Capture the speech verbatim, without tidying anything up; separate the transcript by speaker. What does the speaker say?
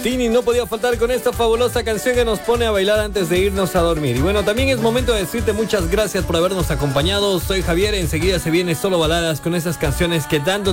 Speaker 1: Tini no podía faltar con esta fabulosa canción que nos pone a bailar antes de irnos a dormir. Y bueno, también es momento de decirte muchas gracias por habernos acompañado. Soy Javier, enseguida se viene Solo Baladas con esas canciones que tanto